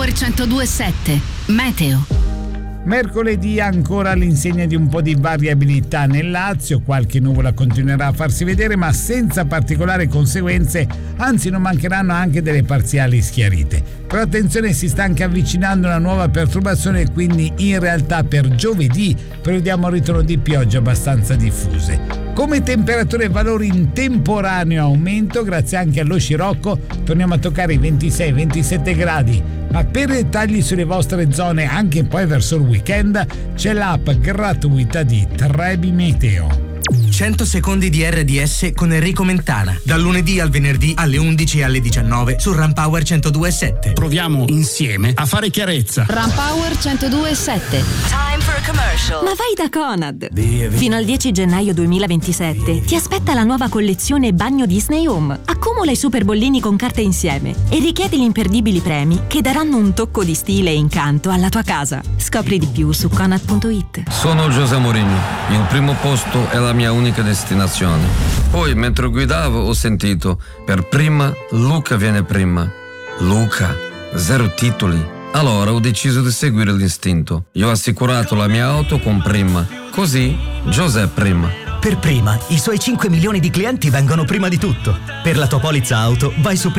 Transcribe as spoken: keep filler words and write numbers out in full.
centodue e sette Meteo. Mercoledì ancora all'insegna di un po' di variabilità nel Lazio, qualche nuvola continuerà a farsi vedere ma senza particolari conseguenze, anzi non mancheranno anche delle parziali schiarite. Però attenzione, si sta anche avvicinando una nuova perturbazione, quindi in realtà per giovedì prevediamo un ritorno di piogge abbastanza diffuse. Come temperature e valori in temporaneo aumento, grazie anche allo scirocco, torniamo a toccare i ventisei ventisette gradi. Ma per dettagli sulle vostre zone, anche poi verso il weekend, c'è l'app gratuita di Trebi Meteo. cento secondi di R D S con Enrico Mentana, dal lunedì al venerdì alle undici e alle diciannove su Rampower centodue e sette. Proviamo insieme a fare chiarezza. Rampower centodue e sette. Time for a commercial. Ma vai da Conad. Via, via. Fino al dieci gennaio duemilaventisette ti aspetta la nuova collezione Bagno Disney Home. Accumula i super bollini con carte insieme e richiedi gli imperdibili premi che daranno un tocco di stile e incanto alla tua casa. Scopri di più su conad punto it. Sono José Mourinho. Il primo posto è la mia unica destinazione. Poi, mentre guidavo, ho sentito: per prima, Luca viene prima. Luca, zero titoli. Allora ho deciso di seguire l'istinto. Io ho assicurato la mia auto con Prima. Così, José prima. Per Prima, i suoi cinque milioni di clienti vengono prima di tutto. Per la tua polizza auto, vai su